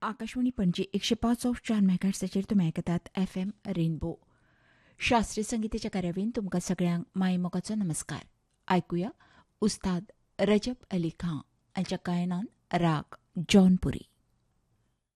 आकाशवाणी पणजी 105.4 मेगाहर्ट्झाचेर तुमी आयकतात FM rainbow. शास्त्रीय संगीताच्या कार्यावळीन तुमकां सगळ्यांक मायमोगाचो नमस्कार. आयकुया उस्ताद रजब अली खान हांच्या गायनान राग जौनपुरी.